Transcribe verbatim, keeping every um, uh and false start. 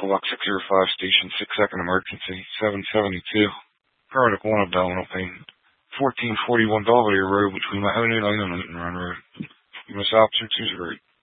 Echo Box six zero five, Station six second emergency, seven seventy-two. Paramedic one abdominal pain. fourteen forty-one Belvedere Road between Mahoney Lane and Newton Run Road. U S Officer two zero eight.